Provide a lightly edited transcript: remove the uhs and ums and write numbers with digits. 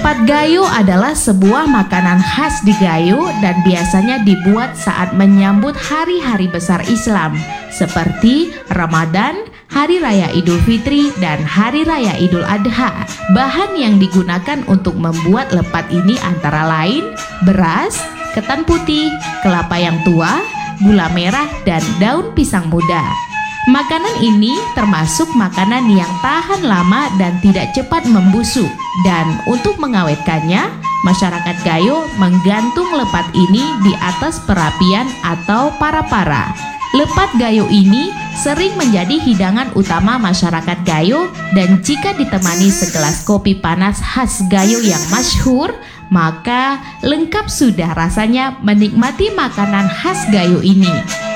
Lepat Gayo adalah sebuah makanan khas di Gayo dan biasanya dibuat saat menyambut hari-hari besar Islam seperti Ramadan, Hari Raya Idul Fitri, dan Hari Raya Idul Adha. Bahan yang digunakan untuk membuat lepat ini antara lain beras, ketan putih, kelapa yang tua, gula merah, dan daun pisang muda. Makanan ini termasuk makanan yang tahan lama dan tidak cepat membusuk. Dan untuk mengawetkannya, masyarakat Gayo menggantung lepat ini di atas perapian atau para-para. Lepat Gayo ini sering menjadi hidangan utama masyarakat Gayo, dan jika ditemani segelas kopi panas khas Gayo yang masyhur, maka lengkap sudah rasanya menikmati makanan khas Gayo ini.